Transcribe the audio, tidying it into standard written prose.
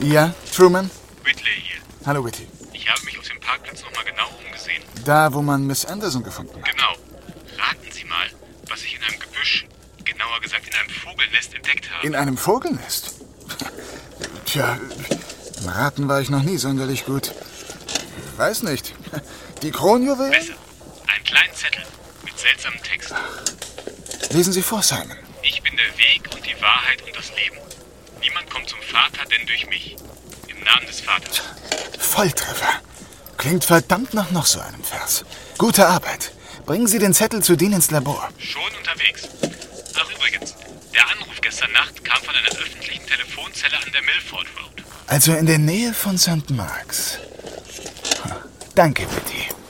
Ja, Truman? Whitley hier. Hallo, Whitley. Ich habe mich auf dem Parkplatz nochmal genau umgesehen. Da, wo man Miss Anderson gefunden hat. Genau. Raten Sie mal, was ich in einem Gebüsch, genauer gesagt in einem Vogelnest entdeckt habe. In einem Vogelnest? Tja, im Raten war ich noch nie sonderlich gut. Weiß nicht. Die Kronjuwelen? Besser. Einen kleinen Zettel mit seltsamem Text. Lesen Sie vor, Simon. Ich bin der Weg und die Wahrheit und das Leben. Niemand kommt zum Vater, denn durch mich. Im Namen des Vaters. Volltreffer. Klingt verdammt nach noch so einem Vers. Gute Arbeit. Bringen Sie den Zettel zu Dean ins Labor. Schon unterwegs. Ach übrigens, der Anruf gestern Nacht kam von einer öffentlichen Telefonzelle an der Milford Road. Also in der Nähe von St. Marks. Danke, Betty.